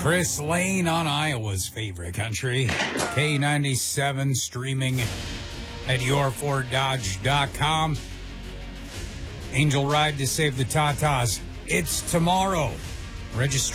Chris Lane on Iowa's favorite country. K97 streaming at yourforddodge.com. Angel Ride to Save the Tatas. It's tomorrow. Register